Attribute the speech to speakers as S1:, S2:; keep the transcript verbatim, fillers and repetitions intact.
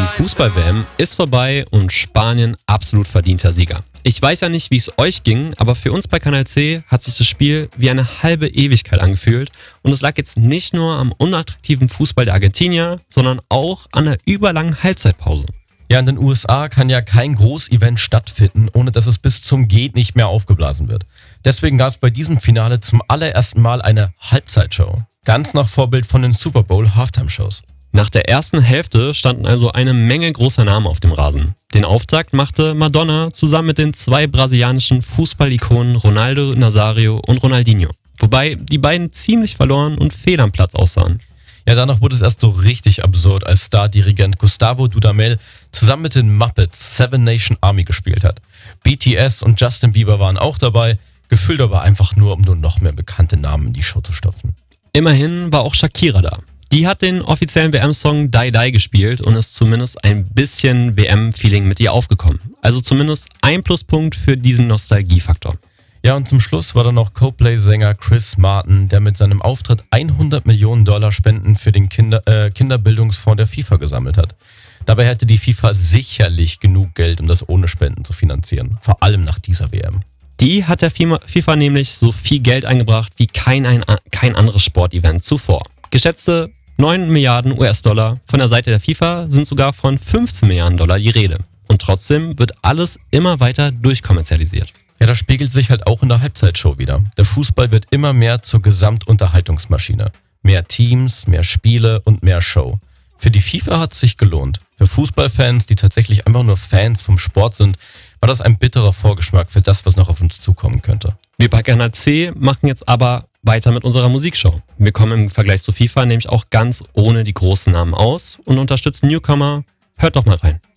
S1: Fußball-W M ist vorbei und Spanien absolut verdienter Sieger. Ich weiß ja nicht, wie es euch ging, aber für uns bei Kanal C hat sich das Spiel wie eine halbe Ewigkeit angefühlt. Und es lag jetzt nicht nur am unattraktiven Fußball der Argentinier, sondern auch an der überlangen Halbzeitpause.
S2: Ja, in den U S A kann ja kein Großevent stattfinden, ohne dass es bis zum Geht nicht mehr aufgeblasen wird. Deswegen gab es bei diesem Finale zum allerersten Mal eine Halbzeitshow. Ganz nach Vorbild von den Super Bowl Halftime-Shows.
S1: Nach der ersten Hälfte standen also eine Menge großer Namen auf dem Rasen. Den Auftakt machte Madonna zusammen mit den zwei brasilianischen Fußballikonen Ronaldo Nazario und Ronaldinho. Wobei die beiden ziemlich verloren und fehl am Platz aussahen.
S2: Ja, danach wurde es erst so richtig absurd, als Star-Dirigent Gustavo Dudamel zusammen mit den Muppets Seven Nation Army gespielt hat. B T S und Justin Bieber waren auch dabei, gefühlt aber einfach nur, um nur noch mehr bekannte Namen in die Show zu stopfen.
S1: Immerhin war auch Shakira da. Die hat den offiziellen W M-Song Die Die gespielt und ist zumindest ein bisschen W M-Feeling mit ihr aufgekommen. Also zumindest ein Pluspunkt für diesen Nostalgiefaktor.
S2: Ja, und zum Schluss war dann noch Coldplay-Sänger Chris Martin, der mit seinem Auftritt hundert Millionen Dollar Spenden für den Kinder, äh, Kinderbildungsfonds der FIFA gesammelt hat. Dabei hätte die FIFA sicherlich genug Geld, um das ohne Spenden zu finanzieren. Vor allem nach dieser W M.
S1: Die hat der FIFA nämlich so viel Geld eingebracht wie kein, ein, kein anderes Sportevent zuvor. Geschätzte neun Milliarden U S-Dollar. Von der Seite der FIFA sind sogar von fünfzehn Milliarden Dollar die Rede. Und trotzdem wird alles immer weiter durchkommerzialisiert.
S2: Ja, das spiegelt sich halt auch in der Halbzeitshow wieder. Der Fußball wird immer mehr zur Gesamtunterhaltungsmaschine. Mehr Teams, mehr Spiele und mehr Show. Für die FIFA hat es sich gelohnt. Für Fußballfans, die tatsächlich einfach nur Fans vom Sport sind, war das ein bitterer Vorgeschmack für das, was noch auf uns zukommen könnte.
S1: Wir bei Kanal C machen jetzt aber weiter mit unserer Musikshow. Wir kommen im Vergleich zu FIFA nämlich auch ganz ohne die großen Namen aus und unterstützen Newcomer. Hört doch mal rein.